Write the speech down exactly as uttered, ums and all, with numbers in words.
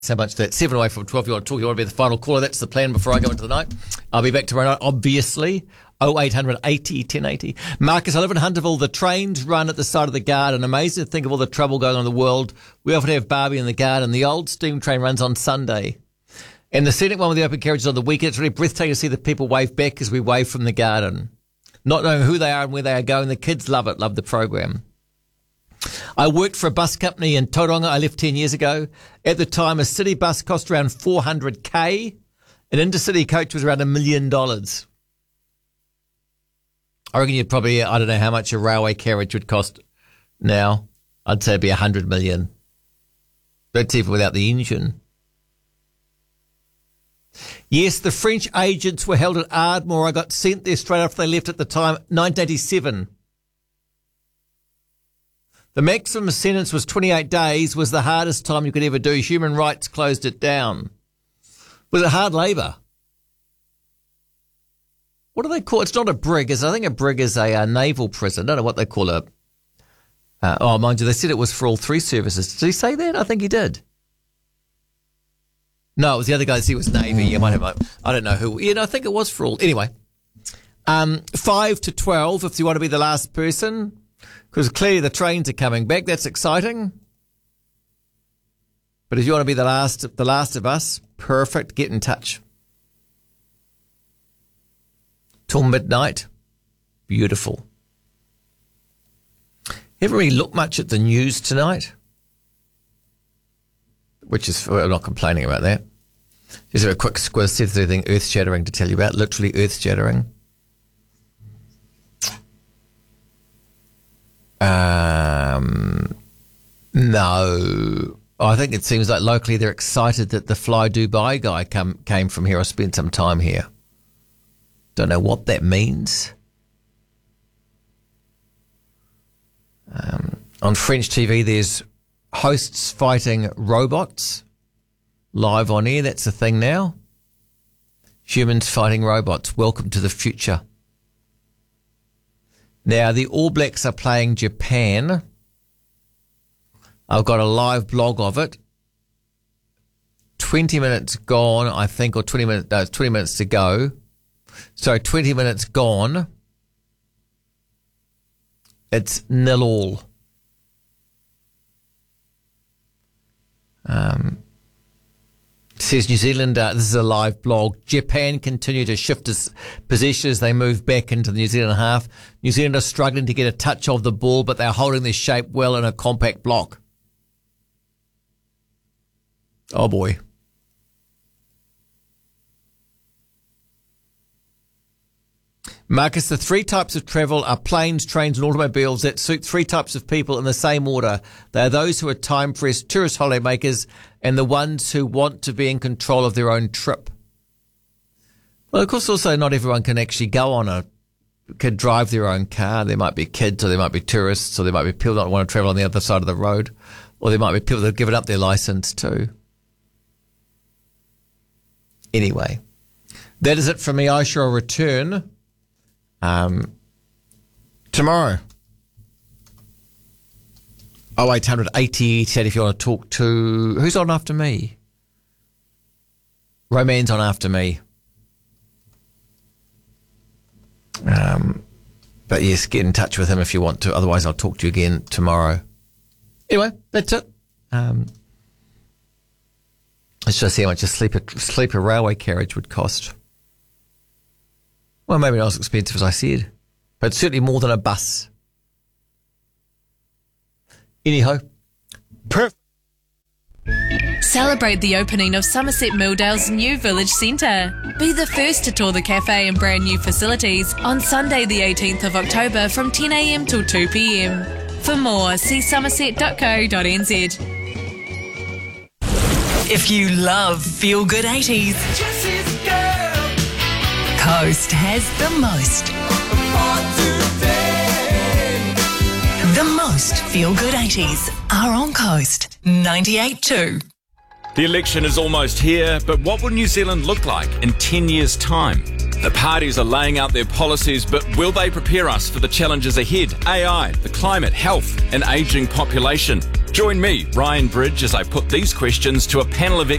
So much that seven away from twelve. You want to talk, you want to be the final caller. That's the plan before I go into the night. I'll be back tomorrow night, obviously. oh eight hundred eighty ten eighty. Marcus, I live in Hunterville. The trains run at the side of the garden. Amazing to think of all the trouble going on in the world. We often have Barbie in the garden. The old steam train runs on Sunday. And the scenic one with the open carriages on the weekend. It's really breathtaking to see the people wave back as we wave from the garden. Not knowing who they are and where they are going. The kids love it, love the program. I worked for a bus company in Tauranga. I left ten years ago. At the time, a city bus cost around four hundred K. An intercity coach was around a million dollars. I reckon you'd probably, I don't know how much a railway carriage would cost now. I'd say it'd be a hundred million. That's even without the engine. Yes, the French agents were held at Ardmore. I got sent there straight after they left at the time, nineteen eighty-seven. The maximum sentence was twenty-eight days, was the hardest time you could ever do. Human Rights closed it down. Was it hard labour? What do they call it? It's not a brig. Is I think a brig is a, a naval prison. I don't know what they call it. Uh, oh, mind you, they said it was for all three services. Did he say that? I think he did. No, it was the other guy that said it was Navy. You might have, I don't know who. Yeah, no, I think it was for all. Anyway, um, five to twelve if you want to be the last person. Because clearly the trains are coming back. That's exciting. But if you want to be the last, the last of us, perfect. Get in touch. Till midnight. Beautiful. Haven't really looked much at the news tonight. Which is, well, I'm not complaining about that. Just a quick squiz, see if there's anything earth-shattering to tell you about. Literally earth-shattering. Um, no. I think it seems like locally they're excited that the Fly Dubai guy come, came from here or spent some time here. Don't know what that means. Um, on French T V, there's hosts fighting robots live on air. That's a thing now. Humans fighting robots. Welcome to the future. Now, the All Blacks are playing Japan. I've got a live blog of it. twenty minutes gone, I think, or twenty minutes, no, twenty minutes to go. So twenty minutes gone. It's nil all. Um, says New Zealand, uh, this is a live blog. Japan continue to shift its possession as they move back into the New Zealand half. New Zealand are struggling to get a touch of the ball, but they're holding their shape well in a compact block. Oh boy. Marcus, the three types of travel are planes, trains and automobiles that suit three types of people in the same order. They are those who are time-pressed tourist holiday makers and the ones who want to be in control of their own trip. Well, of course, also not everyone can actually go on a, can drive their own car. There might be kids or there might be tourists or there might be people that want to travel on the other side of the road or there might be people that have given up their license too. Anyway, that is it from me. I shall return Um, tomorrow. oh eight hundred eighty said if you want to talk to, who's on after me? Roman's on after me. Um, but yes, get in touch with him if you want to. Otherwise, I'll talk to you again tomorrow. Anyway, that's it. Um, let's just see how much a sleeper, sleeper railway carriage would cost. Well, maybe not as expensive as I said, but certainly more than a bus. Anyhow, perfect. Celebrate the opening of Somerset Milldale's new village centre. Be the first to tour the cafe and brand new facilities on Sunday the eighteenth of October from ten a m till two p m. For more, see somerset dot co dot n z. If you love Feel Good eighties, Coast has the most. The most Feel Good eighties are on Coast ninety-eight point two. The election is almost here, but what will New Zealand look like in ten years' time? The parties are laying out their policies, but will they prepare us for the challenges ahead? A I, the climate, health, and ageing population. Join me, Ryan Bridge, as I put these questions to a panel of